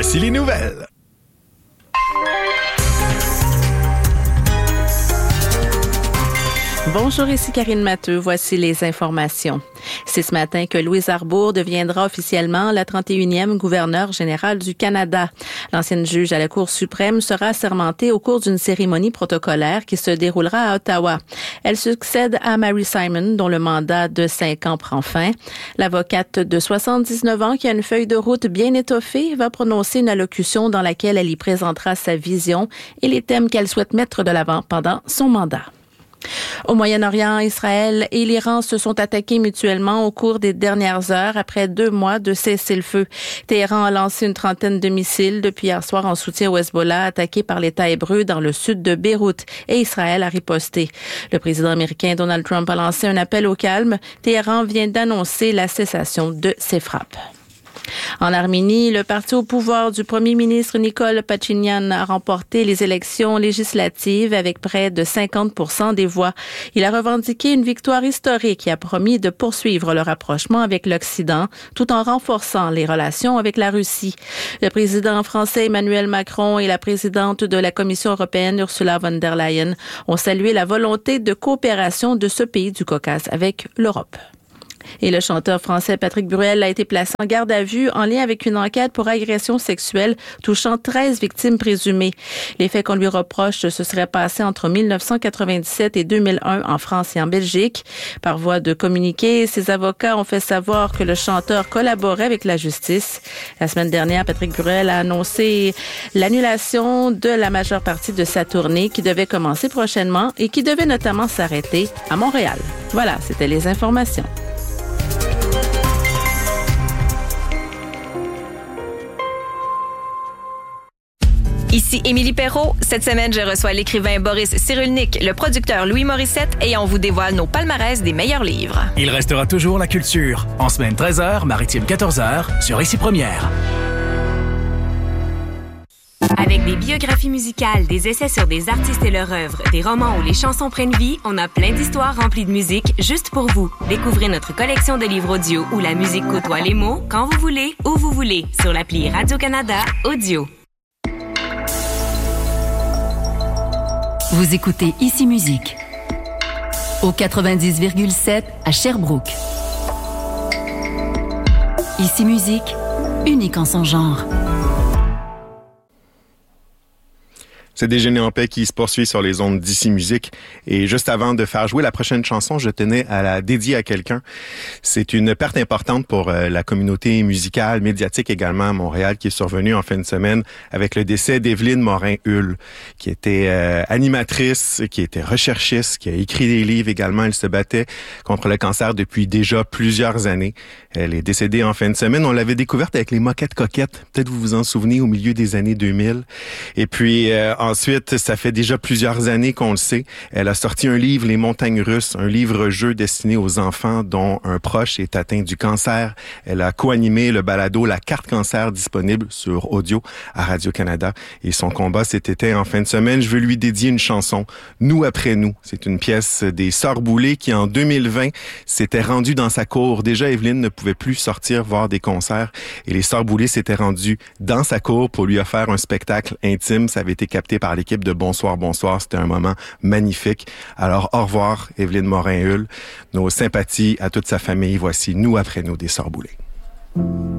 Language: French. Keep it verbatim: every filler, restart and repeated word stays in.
voici les nouvelles. Bonjour, ici Karine Matteux. Voici les informations. C'est ce matin que Louise Arbour deviendra officiellement la trente et unième gouverneure générale du Canada. L'ancienne juge à la Cour suprême sera assermentée au cours d'une cérémonie protocolaire qui se déroulera à Ottawa. Elle succède à Mary Simon, dont le mandat de cinq ans prend fin. L'avocate de soixante-dix-neuf ans, qui a une feuille de route bien étoffée, va prononcer une allocution dans laquelle elle y présentera sa vision et les thèmes qu'elle souhaite mettre de l'avant pendant son mandat. Au Moyen-Orient, Israël et l'Iran se sont attaqués mutuellement au cours des dernières heures après deux mois de cessez-le-feu. Téhéran a lancé une trentaine de missiles depuis hier soir en soutien au Hezbollah attaqué par l'État hébreu dans le sud de Beyrouth et Israël a riposté. Le président américain Donald Trump a lancé un appel au calme. Téhéran vient d'annoncer la cessation de ses frappes. En Arménie, le parti au pouvoir du premier ministre Nikol Pachinian a remporté les élections législatives avec près de cinquante pour cent des voix. Il a revendiqué une victoire historique et a promis de poursuivre le rapprochement avec l'Occident tout en renforçant les relations avec la Russie. Le président français Emmanuel Macron et la présidente de la Commission européenne Ursula von der Leyen ont salué la volonté de coopération de ce pays du Caucase avec l'Europe. Et le chanteur français Patrick Bruel a été placé en garde à vue en lien avec une enquête pour agression sexuelle touchant treize victimes présumées. Les faits qu'on lui reproche se seraient passés entre dix-neuf cent quatre-vingt-dix-sept et deux mille un en France et en Belgique. Par voie de communiqué, ses avocats ont fait savoir que le chanteur collaborait avec la justice. La semaine dernière, Patrick Bruel a annoncé l'annulation de la majeure partie de sa tournée qui devait commencer prochainement et qui devait notamment s'arrêter à Montréal. Voilà, c'était les informations. Ici Émilie Perrault. Cette semaine, je reçois l'écrivain Boris Cyrulnik, le producteur Louis Morissette et on vous dévoile nos palmarès des meilleurs livres. Il restera toujours la culture. En semaine treize heures, maritime quatorze heures, sur Ici Première. Avec des biographies musicales, des essais sur des artistes et leur œuvre, des romans où les chansons prennent vie, on a plein d'histoires remplies de musique juste pour vous. Découvrez notre collection de livres audio où la musique côtoie les mots quand vous voulez, où vous voulez, sur l'appli Radio-Canada Audio. Vous écoutez Ici Musique au quatre-vingt-dix virgule sept à Sherbrooke. Ici Musique, unique en son genre. C'est Déjeuner en paix qui se poursuit sur les ondes d'Ici Musique. Et juste avant de faire jouer la prochaine chanson, je tenais à la dédier à quelqu'un. C'est une perte importante pour euh, la communauté musicale, médiatique également à Montréal, qui est survenue en fin de semaine avec le décès d'Evelyne Morin-Hull, qui était euh, animatrice, qui était recherchiste, qui a écrit des livres également. Elle se battait contre le cancer depuis déjà plusieurs années. Elle est décédée en fin de semaine. On l'avait découverte avec les Moquettes Coquettes. Peut-être vous vous en souvenez, au milieu des années deux mille. Et puis, euh, ensuite, ça fait déjà plusieurs années qu'on le sait. Elle a sorti un livre, Les Montagnes Russes, un livre-jeu destiné aux enfants dont un proche est atteint du cancer. Elle a co-animé le balado La Carte Cancer, disponible sur audio à Radio-Canada. Et son combat cet été en fin de semaine, je veux lui dédier une chanson, Nous après nous. C'est une pièce des Sœurs Boulay qui, en deux mille vingt, s'était rendue dans sa cour. Déjà, Evelyne ne pouvait plus sortir voir des concerts et les Sœurs Boulay s'étaient rendues dans sa cour pour lui offrir un spectacle intime. Ça avait été capté par l'équipe de Bonsoir, Bonsoir. C'était un moment magnifique. Alors, au revoir, Evelyne Morin-Hull. Nos sympathies à toute sa famille. Voici Nous après nous des Sœurs Boulay.